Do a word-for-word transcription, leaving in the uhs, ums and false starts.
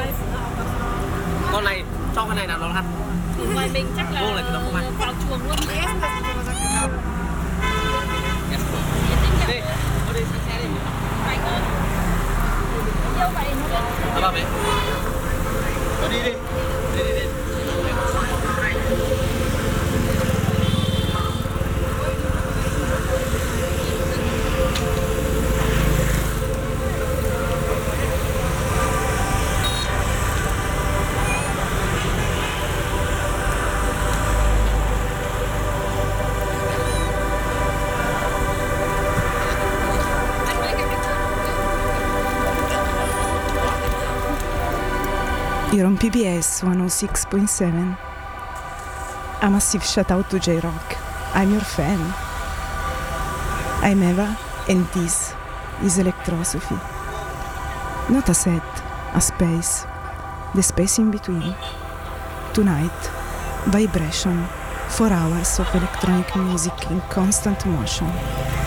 Con này, cho con này là nó ăn. Ngoài mình chắc là Vô là nó không ăn. vào chuồng luôn. Đi, có đi sang xe đi. Mạnh ơi. Yêu vậy nó lên. Nó vào đấy. Nó đi đi. Đi đi đi. You're on P B S one oh six point seven. A massive shout out to J-Rock. I'm your fan. I'm Eva, and this is Electrosophy. Not a set, a space. The space in between. Tonight, vibration. Four hours of electronic music in constant motion.